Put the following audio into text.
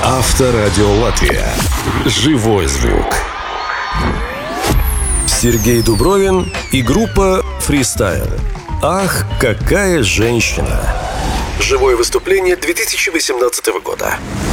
Авторадио Латвия. Живой звук. Сергей Дубровин и группа «Фристайл». Ах, какая женщина! Живое выступление 2018 года.